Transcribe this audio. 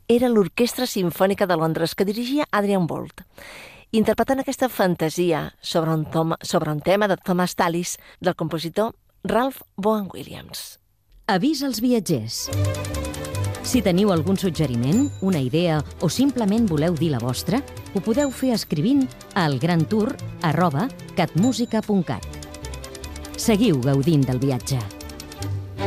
era l'Orquestra Simfònica de Londres, que dirigia Adrian Boult, interpretant aquesta fantasia sobre un tema de Thomas Tallis del compositor Ralph Vaughan Williams. Avís als viatgers. Si teniu algun suggeriment, una idea o simplement voleu dir la vostra, ho podeu fer escrivint a elgrantour@catmusica.cat. Seguiu gaudint del viatge.